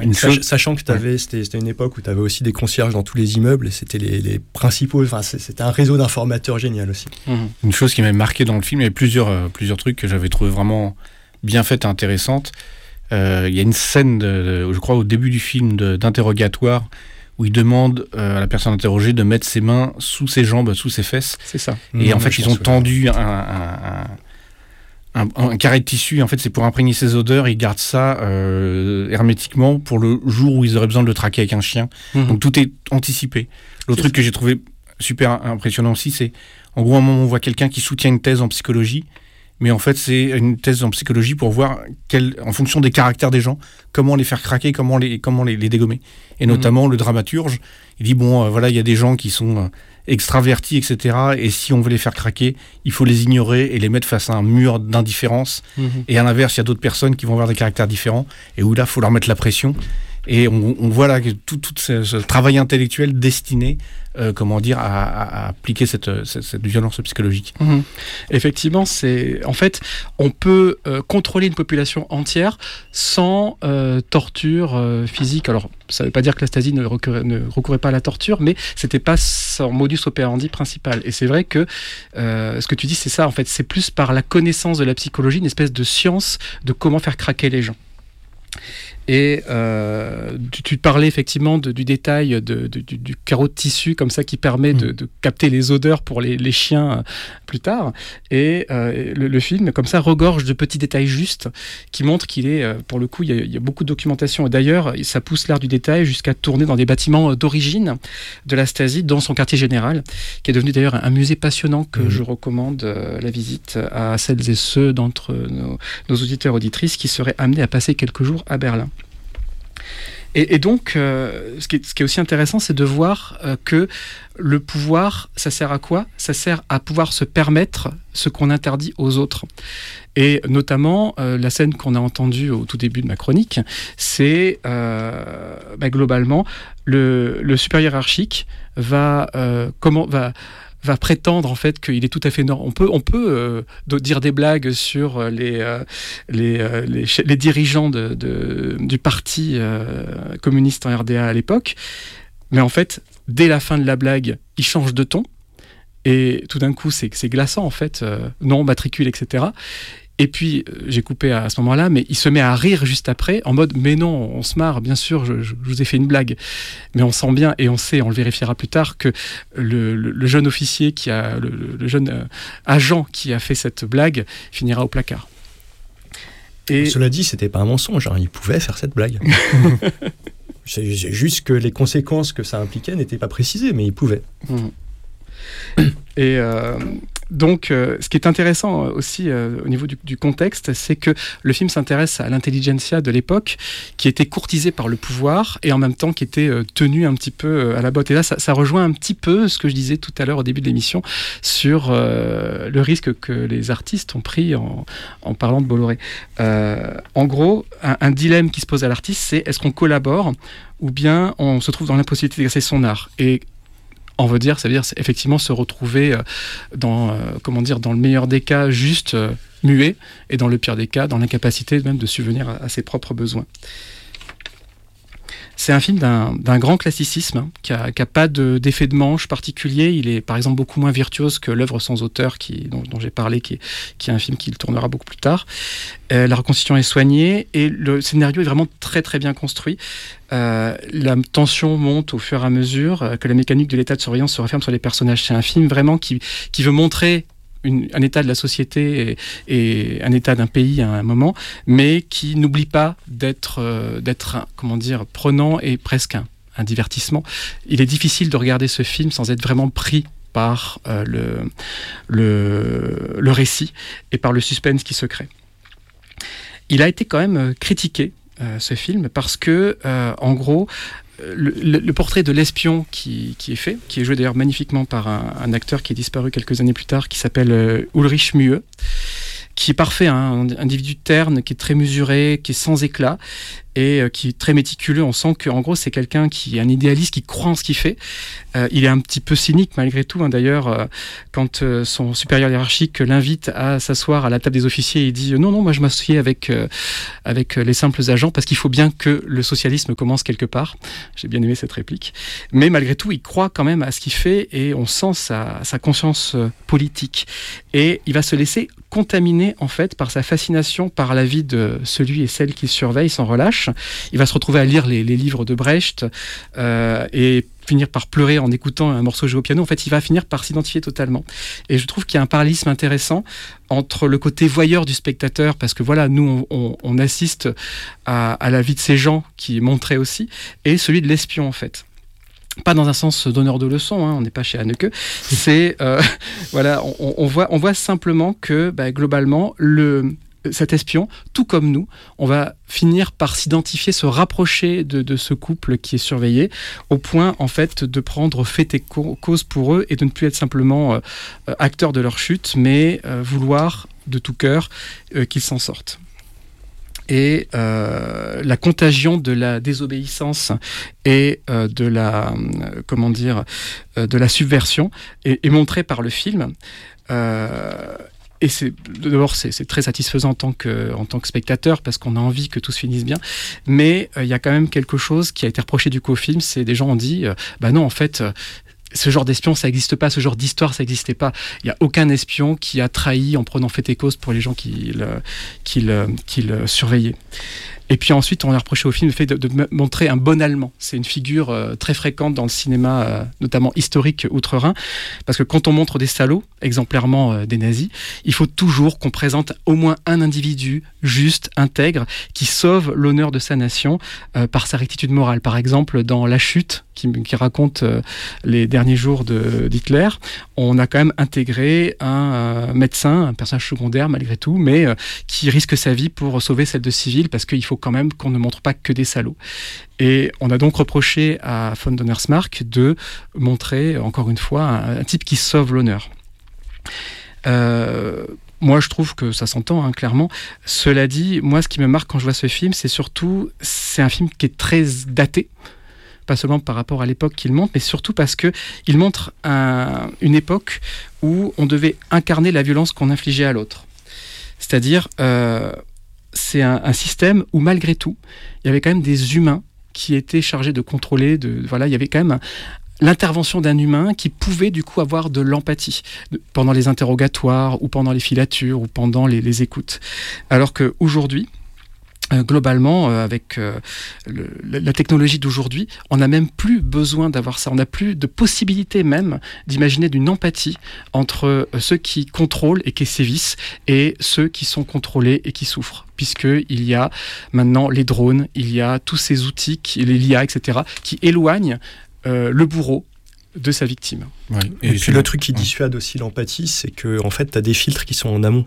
Sachant que c'était une époque où tu avais aussi des concierges dans tous les immeubles et c'était les principaux. Enfin, c'était un réseau d'informateurs génial aussi. Une chose qui m'avait marqué dans le film, il y avait plusieurs trucs que j'avais trouvé vraiment bien faites et intéressantes. Il y a une scène, je crois, au début du film d'interrogatoire où il demande à la personne interrogée de mettre ses mains sous ses jambes, sous ses fesses. C'est ça. Et en fait, ils ont tendu un carré de tissu. En fait, c'est pour imprégner ses odeurs. Ils gardent ça hermétiquement pour le jour où ils auraient besoin de le traquer avec un chien. Donc tout est anticipé. L'autre truc que j'ai trouvé super impressionnant aussi, c'est en gros, à un moment, on voit quelqu'un qui soutient une thèse en psychologie. Mais en fait, c'est une thèse en psychologie pour voir, en fonction des caractères des gens, comment les faire craquer, comment les dégommer. Et notamment, le dramaturge, il dit, voilà, il y a des gens qui sont extravertis, etc. Et si on veut les faire craquer, il faut les ignorer et les mettre face à un mur d'indifférence. Et à l'inverse, il y a d'autres personnes qui vont avoir des caractères différents et où là, il faut leur mettre la pression. Et on voit là tout ce travail intellectuel destiné à appliquer cette violence psychologique. Effectivement, en fait, on peut contrôler une population entière sans torture physique. Alors, ça ne veut pas dire que la Stasi ne recourait pas à la torture, mais c'était pas son modus operandi principal. Et c'est vrai que ce que tu dis, c'est ça, en fait, c'est plus par la connaissance de la psychologie, une espèce de science de comment faire craquer les gens. Et tu parlais effectivement du détail du carreau de tissu comme ça qui permet de capter les odeurs pour les chiens plus tard. Et le film, comme ça, regorge de petits détails justes qui montrent qu'il est, pour le coup, il y a beaucoup de documentation. Et d'ailleurs, ça pousse l'art du détail jusqu'à tourner dans des bâtiments d'origine de la Stasi, dans son quartier général, qui est devenu d'ailleurs un musée passionnant que je recommande la visite à celles et ceux d'entre nos auditeurs auditrices qui seraient amenés à passer quelques jours à Berlin. Et donc, ce qui est aussi intéressant, c'est de voir que le pouvoir, ça sert à quoi ? Ça sert à pouvoir se permettre ce qu'on interdit aux autres. Et notamment, la scène qu'on a entendue au tout début de ma chronique, c'est globalement, le supérieur hiérarchique va prétendre en fait qu'il est tout à fait normal. On peut dire des blagues sur les dirigeants du parti communiste en RDA à l'époque, mais en fait, dès la fin de la blague, il change de ton et tout d'un coup, c'est glaçant en fait. Non, matricule, etc. Et puis, j'ai coupé à ce moment-là, mais il se met à rire juste après, en mode « Mais non, on se marre, bien sûr, je vous ai fait une blague. » Mais on sent bien, et on le vérifiera plus tard, que le jeune officier, le jeune agent qui a fait cette blague, finira au placard. Et cela dit, c'était pas un mensonge, il pouvait faire cette blague. C'est juste que les conséquences que ça impliquait n'étaient pas précisées, mais il pouvait. Et donc, ce qui est intéressant aussi au niveau du contexte, c'est que le film s'intéresse à l'intelligentsia de l'époque, qui était courtisée par le pouvoir et en même temps qui était tenue un petit peu à la botte. Et là, ça rejoint un petit peu ce que je disais tout à l'heure au début de l'émission sur le risque que les artistes ont pris en parlant de Bolloré. En gros, un dilemme qui se pose à l'artiste, c'est est-ce qu'on collabore ou bien on se trouve dans l'impossibilité d'exercer son art. Et on veut dire, ça veut dire effectivement se retrouver dans le meilleur des cas, juste muet, et dans le pire des cas, dans l'incapacité même de subvenir à ses propres besoins. C'est un film d'un grand classicisme, qui a pas d'effet de manche particulier. Il est par exemple beaucoup moins virtuose que l'œuvre sans auteur dont j'ai parlé, qui est un film qui tournera beaucoup plus tard. La reconstitution est soignée et le scénario est vraiment très très bien construit. La tension monte au fur et à mesure que la mécanique de l'état de surveillance se referme sur les personnages. C'est un film vraiment qui veut montrer un état de la société et un état d'un pays à un moment, mais qui n'oublie pas d'être prenant et presque un divertissement. Il est difficile de regarder ce film sans être vraiment pris par le récit et par le suspense qui se crée. Il a été quand même critiqué, ce film, parce que, en gros, le portrait de l'espion qui est fait, qui est joué d'ailleurs magnifiquement par un acteur qui est disparu quelques années plus tard, qui s'appelle Ulrich Mühe, qui est parfait, un individu terne, qui est très mesuré, qui est sans éclat, et qui est très méticuleux. On sent qu'en gros, c'est quelqu'un qui est un idéaliste, qui croit en ce qu'il fait. Il est un petit peu cynique malgré tout. D'ailleurs, quand son supérieur hiérarchique l'invite à s'asseoir à la table des officiers, il dit non, moi je m'assieds avec les simples agents parce qu'il faut bien que le socialisme commence quelque part. J'ai bien aimé cette réplique. Mais malgré tout, il croit quand même à ce qu'il fait et on sent sa conscience politique. Et il va se laisser contaminer en fait par sa fascination par la vie de celui et celle qu'il surveille sans relâche. Il va se retrouver à lire les livres de Brecht et finir par pleurer en écoutant un morceau joué au piano. En fait, il va finir par s'identifier totalement. Et je trouve qu'il y a un parallélisme intéressant entre le côté voyeur du spectateur, parce que voilà, nous, on assiste à la vie de ces gens qui est montrée aussi, et celui de l'espion, en fait. Pas dans un sens donneur de leçons, on n'est pas chez Haneke. C'est voilà, on voit simplement que globalement cet espion, tout comme nous, on va finir par s'identifier, se rapprocher de ce couple qui est surveillé, au point en fait de prendre fait et cause pour eux et de ne plus être simplement acteurs de leur chute, mais vouloir de tout cœur qu'ils s'en sortent. Et la contagion de la désobéissance et de la subversion est montrée par le film. Et d'abord, c'est très satisfaisant en tant que spectateur parce qu'on a envie que tout se finisse bien. Mais il y a quand même quelque chose qui a été reproché du coup au film. C'est des gens ont dit, non, en fait, ce genre d'espion, ça n'existe pas. Ce genre d'histoire, ça n'existait pas. Il n'y a aucun espion qui a trahi en prenant fait et cause pour les gens qui le surveillaient. Et puis ensuite, on a reproché au film le fait de montrer un bon Allemand. C'est une figure très fréquente dans le cinéma, notamment historique outre-Rhin, parce que quand on montre des salauds, exemplairement des nazis, il faut toujours qu'on présente au moins un individu juste, intègre, qui sauve l'honneur de sa nation par sa rectitude morale. Par exemple, dans La Chute, qui raconte les derniers jours d'Hitler, on a quand même intégré un médecin, un personnage secondaire malgré tout, mais qui risque sa vie pour sauver celle de civils, parce qu'il faut quand même qu'on ne montre pas que des salauds. Et on a donc reproché à von Donnersmarck de montrer, encore une fois, un type qui sauve l'honneur. Moi, je trouve que ça s'entend, clairement. Cela dit, moi, ce qui me marque quand je vois ce film, c'est un film qui est très daté, pas seulement par rapport à l'époque qu'il montre, mais surtout parce qu'il montre une époque où on devait incarner la violence qu'on infligeait à l'autre. C'est-à-dire, c'est un système où, malgré tout, il y avait quand même des humains qui étaient chargés de contrôler, il y avait quand même l'intervention d'un humain qui pouvait du coup avoir de l'empathie pendant les interrogatoires ou pendant les filatures ou pendant les écoutes. Alors qu'aujourd'hui, globalement, avec la technologie d'aujourd'hui, on n'a même plus besoin d'avoir ça. On n'a plus de possibilité même d'imaginer d'une empathie entre ceux qui contrôlent et qui sévissent et ceux qui sont contrôlés et qui souffrent. Puisqu'il y a maintenant les drones, il y a tous ces outils, les IA, etc., qui éloignent le bourreau de sa victime. Ouais. Et puis le truc qui dissuade aussi l'empathie, c'est que en fait, tu as des filtres qui sont en amont.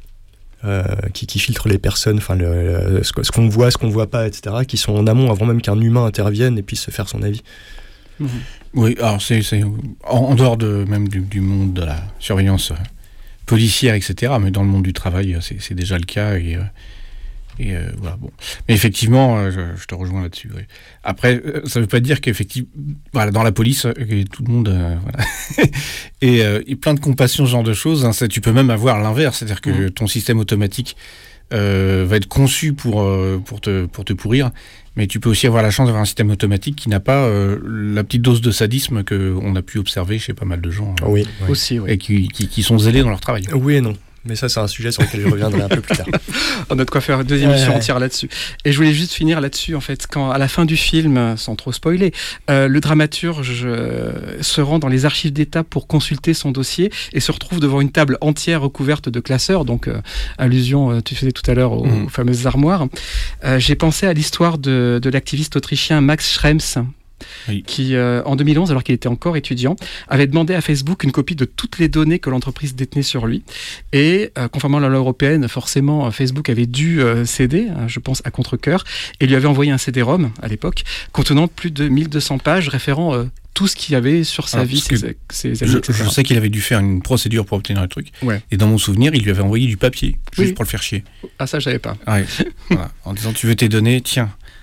Qui filtrent les personnes, ce qu'on voit, ce qu'on voit pas, etc., qui sont en amont avant même qu'un humain intervienne et puisse se faire son avis. Mmh. Oui, alors c'est en dehors même du monde de la surveillance policière, etc., mais dans le monde du travail, c'est déjà le cas. Et voilà, bon. Mais effectivement, je te rejoins là-dessus. Oui. Après, ça ne veut pas dire qu'effectivement, voilà, dans la police, tout le monde, voilà. et plein de compassion, ce genre de choses. Tu peux même avoir l'inverse, c'est-à-dire que ton système automatique va être conçu pour te pourrir, mais tu peux aussi avoir la chance d'avoir un système automatique qui n'a pas la petite dose de sadisme qu'on a pu observer chez pas mal de gens. Oui, aussi, oui. Et qui sont zélés dans leur travail. Oui et non. Mais ça, c'est un sujet sur lequel je reviendrai un peu plus tard. On a de quoi faire une deuxième émission entière là-dessus. Et je voulais juste finir là-dessus, en fait, quand, à la fin du film, sans trop spoiler, le dramaturge se rend dans les archives d'État pour consulter son dossier et se retrouve devant une table entière recouverte de classeurs, donc allusion, tu faisais tout à l'heure aux fameuses armoires. J'ai pensé à l'histoire de l'activiste autrichien Max Schrems, oui, qui, en 2011, alors qu'il était encore étudiant, avait demandé à Facebook une copie de toutes les données que l'entreprise détenait sur lui. Et, conformément à la loi européenne, forcément, Facebook avait dû céder, je pense, à contre-cœur, et lui avait envoyé un CD-ROM, à l'époque, contenant plus de 1200 pages référant tout ce qu'il y avait sur sa vie, ses amis, etc. Je sais qu'il avait dû faire une procédure pour obtenir le truc. Ouais. Et dans mon souvenir, il lui avait envoyé du papier, juste pour le faire chier. Ah, ça, je savais pas. Ouais, voilà. En disant, tu veux tes données, tiens.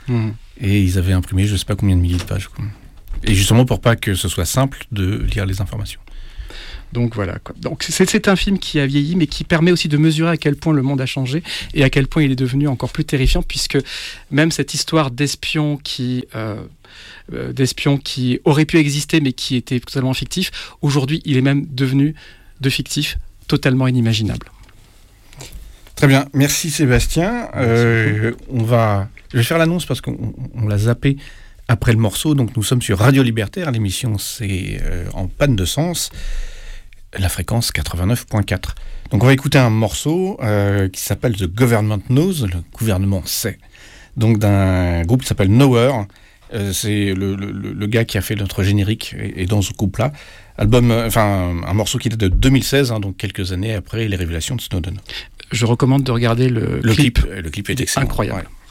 Et ils avaient imprimé je sais pas combien de milliers de pages, quoi. Et justement pour pas que ce soit simple de lire les informations. Donc voilà, quoi. Donc c'est un film qui a vieilli, mais qui permet aussi de mesurer à quel point le monde a changé et à quel point il est devenu encore plus terrifiant, puisque même cette histoire d'espions qui auraient pu exister mais qui étaient totalement fictifs, aujourd'hui il est même devenu de fictif totalement inimaginable. Très bien, merci Sébastien. Je vais faire l'annonce parce qu'on l'a zappé après le morceau. Donc nous sommes sur Radio Libertaire, l'émission c'est en panne de sens, la fréquence 89.4. Donc on va écouter un morceau qui s'appelle The Government Knows, le gouvernement sait, donc d'un groupe qui s'appelle Nowhere. C'est le gars qui a fait notre générique et dans ce groupe-là, un morceau qui date de 2016, donc quelques années après les révélations de Snowden. Je recommande de regarder le clip. Le clip est excellent. Incroyable. Ouais.